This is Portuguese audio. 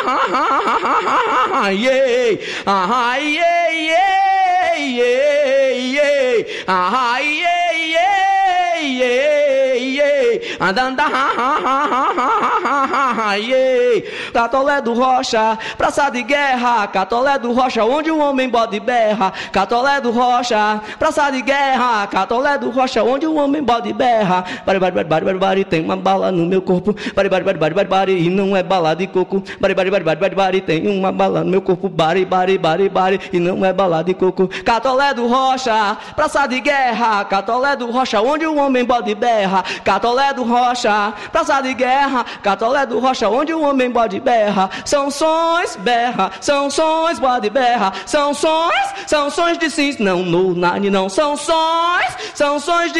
Catolé do Rocha, praça de guerra. Catolé do Rocha, onde o homem bode berra. Catolé do Rocha, praça de guerra. Catolé do Rocha, onde o homem bode berra. Bari, bari, bari, bari, bari, bari, tem uma bala no meu corpo. Bari, bari, bari, bari, bari, bari, e não é bala de coco. Bari, bari, bari, bari, bari, bari, tem uma bala no meu corpo. Bari, bari, bari, bari, e não é bala de coco. Catolé do Rocha, praça de guerra. Catolé do Rocha, onde o homem bode berra. Catolé do Rocha, praça de guerra. Catolé do Rocha, onde o homem bode berra. São sons, berra, são sons, bode berra. São sons de cis, não, no, nani, não. São sons de